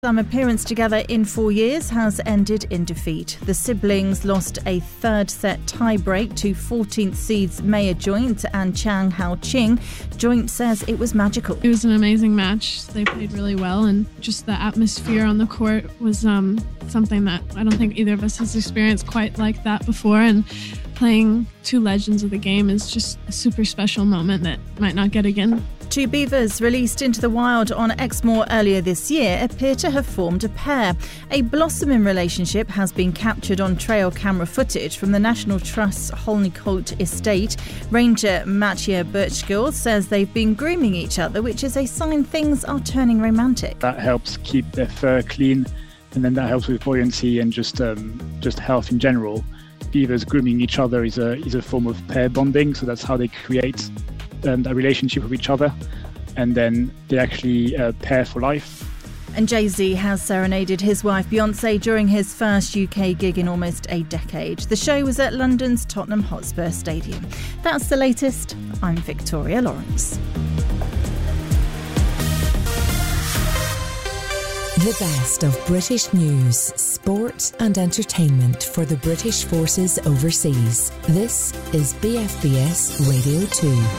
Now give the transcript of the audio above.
Some appearance together in 4 years has ended in defeat. The siblings lost a third set tie-break to 14th seeds Maya Joint and Chang Hao-ching. Joint says it was magical. It was an amazing match. They played really well, and just the atmosphere on the court was something that I don't think either of us has experienced quite like that before. And playing two legends of the game is just a super special moment that might not get again. Two beavers released into the wild on Exmoor earlier this year appear to have formed a pair. A blossoming relationship has been captured on trail camera footage from the National Trust's Holneycote estate. Ranger Mattia Birchgill says they've been grooming each other, which is a sign things are turning romantic. That helps keep their fur clean, and then that helps with buoyancy and just health in general. Beavers grooming each other is a form of pair bonding, so that's how they create a relationship with each other, and then they actually pair for life. And Jay-Z has serenaded his wife Beyonce during his first UK gig in almost a decade. The show was at London's Tottenham Hotspur Stadium. That's the latest. I'm Victoria Lawrence. The best of British news, sport and entertainment for the British forces overseas. This is BFBS Radio 2.